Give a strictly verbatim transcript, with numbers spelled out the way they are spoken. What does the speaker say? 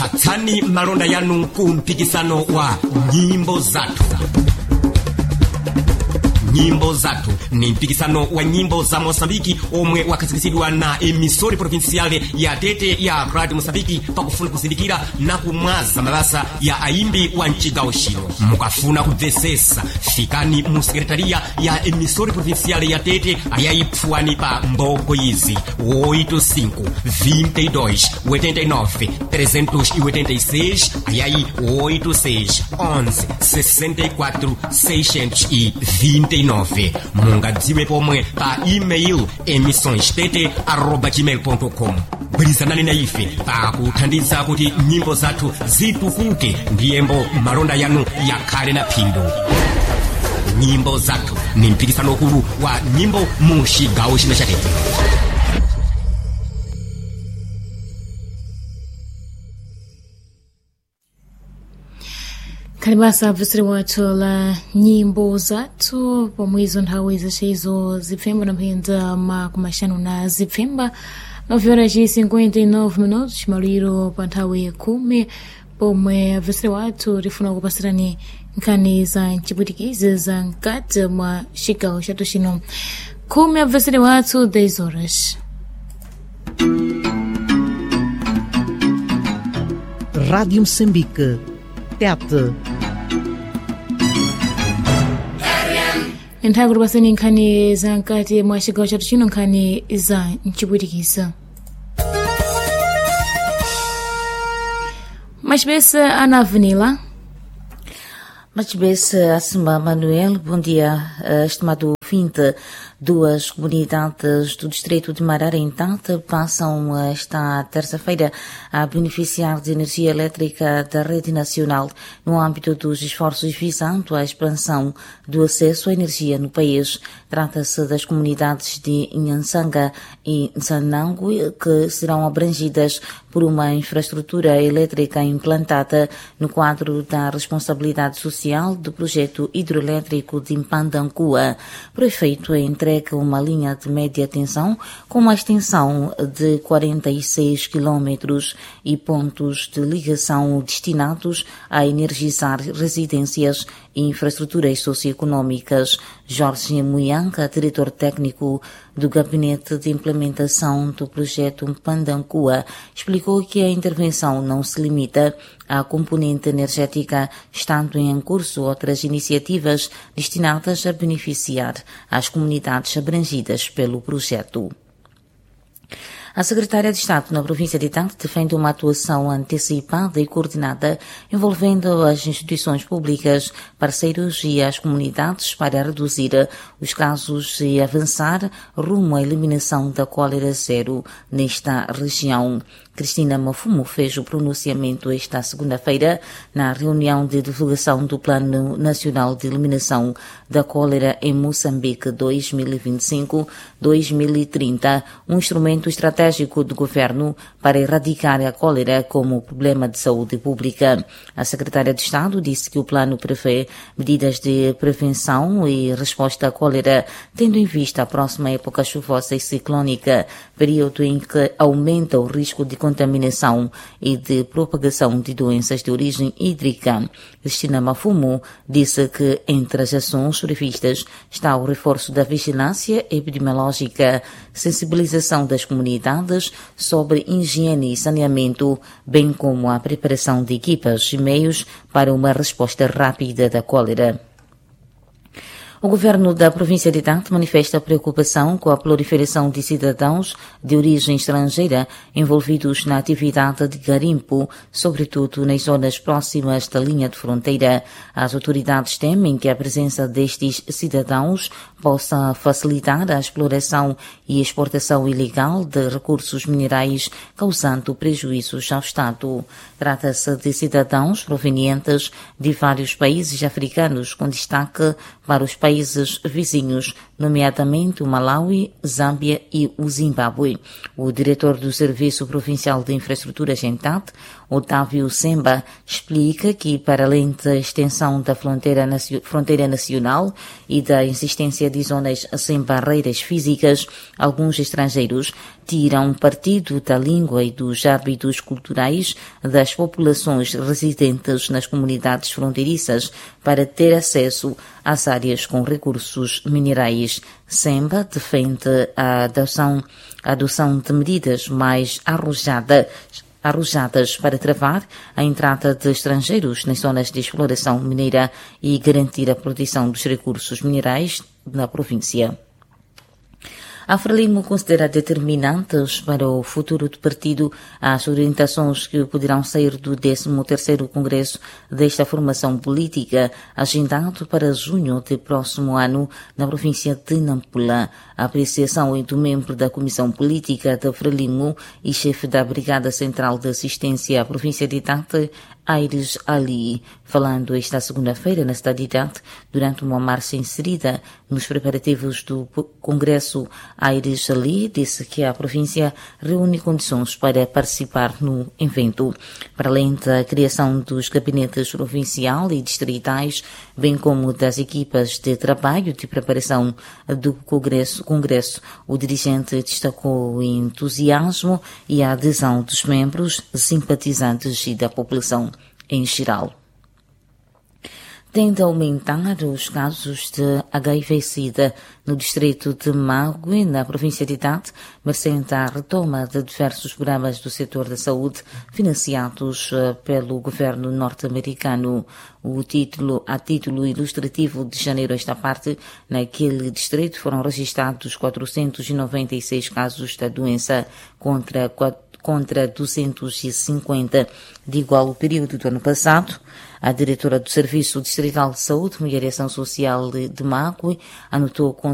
Tsatsani malonda yanu kumpikisano wa nyimbo zatu. Nyimbo zatu ni mpikisano wa nyimbo za Mosambiki omwe wakazikisidwa na emisori provinciale ya Tete ya Radio Mosambiki pakufuna kuzindikira na kumwaza malasa ya aimbi wa nchigawo chino. Mukafuna kubvesesa fikani mu sekretaria ya emisori provinciale ya Tete ayayipfuani pa mboko izi oito cinco vinte e dois oitenta e nove trezentos e oitenta e seis ayayi oito seis onze sessenta e quatro seiscentos e vinte e nove. Mungadziwe pomwe pa email emissões tete arroba gmail ponto com. Brizanani na ife pa kuthandiza kuti nyimbo zathu zitukuke ndiyembo malonda yanu yakhale na phindu. Nyimbo zathu ni mpikisano ukulu wa nyimbo mu chigawo chino cha Tete. Kalibasa vusiri watu la nyimbo zatu pomwizo nthawi zachezo zipfemba na mpinza makumashanu na zipfemba nove horas e cinquenta e nove minutos maliro pa nthawi kumi pomwe vusiri watu rifuna kupasirani nkhani za nchipwitikizi za nkati mwa chigawo chatu chino. Kumi a vusiri watu dez horas. Rádio Moçambique, Tete. Nthawi kuti paseni nkhani za nkati mwa chigawo chatu chino, nkhani za nchipwitikiza. Machibesa Ana Avenila. Machibesa Acima Manuel, bom dia. Estimado ouvinte, duas comunidades do distrito de Mararentante passam esta terça-feira a beneficiar de energia elétrica da rede nacional no âmbito dos esforços visando a expansão do acesso à energia no país. Trata-se das comunidades de Inhansanga e Nsanango, que serão abrangidas por uma infraestrutura elétrica implantada no quadro da responsabilidade social do projeto hidroelétrico de Mpandancua. O prefeito entrega uma linha de média tensão com uma extensão de quarenta e seis quilômetros e pontos de ligação destinados a energizar residências e infraestruturas socioeconômicas. Jorge Muyanca, diretor técnico do Gabinete de Implementação do projeto Mpandancua, explicou que a intervenção não se limita à componente energética, estando em curso outras iniciativas destinadas a beneficiar as comunidades abrangidas pelo projeto. A secretária de Estado na província de Tete defende uma atuação antecipada e coordenada envolvendo as instituições públicas, parceiros e as comunidades para reduzir os casos e avançar rumo à eliminação da cólera zero nesta região. Cristina Mafumo fez o pronunciamento esta segunda-feira na reunião de divulgação do Plano Nacional de Eliminação da Cólera em Moçambique dois mil e vinte e cinco a dois mil e trinta, um instrumento estratégico do governo para erradicar a cólera como problema de saúde pública. A secretária de Estado disse que o plano prevê medidas de prevenção e resposta à cólera, tendo em vista a próxima época chuvosa e ciclónica, período em que aumenta o risco de contaminação e de propagação de doenças de origem hídrica. Cristina Mafumo disse que entre as ações previstas está o reforço da vigilância epidemiológica, sensibilização das comunidades sobre higiene e saneamento, bem como a preparação de equipas e meios para uma resposta rápida da cólera. O governo da província de Tete manifesta preocupação com a proliferação de cidadãos de origem estrangeira envolvidos na atividade de garimpo, sobretudo nas zonas próximas da linha de fronteira. As autoridades temem que a presença destes cidadãos possa facilitar a exploração e exportação ilegal de recursos minerais, causando prejuízos ao Estado. Trata-se de cidadãos provenientes de vários países africanos, com destaque para os países vizinhos, nomeadamente o Malawi, Zâmbia e o Zimbábue. O diretor do Serviço Provincial de Infraestrutura Gentat, Otávio Semba, explica que, para além da extensão da fronteira, fronteira nacional e da existência de zonas sem barreiras físicas, alguns estrangeiros tiram partido da língua e dos hábitos culturais das populações residentes nas comunidades fronteiriças para ter acesso às áreas com recursos minerais. Semba defende a adoção, a adoção de medidas mais arrojadas arrojadas para travar a entrada de estrangeiros nas zonas de exploração mineira e garantir a proteção dos recursos minerais na província. A Frelimo considera determinantes para o futuro do partido as orientações que poderão sair do décimo terceiro Congresso desta formação política, agendado para junho do próximo ano na província de Nampula. A apreciação é do membro da Comissão Política da Frelimo e chefe da Brigada Central de Assistência à província de Tete, Aires Ali, falando esta segunda-feira na cidade de Tete, durante uma marcha inserida nos preparativos do Congresso. Aires Ali disse que a província reúne condições para participar no evento. Para além da criação dos gabinetes provincial e distritais, bem como das equipas de trabalho de preparação do Congresso, Congresso o dirigente destacou o entusiasmo e a adesão dos membros, simpatizantes e da população em geral. Tende a aumentar os casos de H I V-Sida no distrito de Magui, na província de Tete, mercendo à retoma de diversos programas do setor da saúde financiados pelo governo norte-americano. O título, a título ilustrativo de janeiro a esta parte, naquele distrito foram registrados quatrocentos e noventa e seis casos da doença contra contra duzentos e cinquenta de igual período do ano passado. A diretora do Serviço Distrital de Saúde, Mulher e Ação Social de Magui anotou com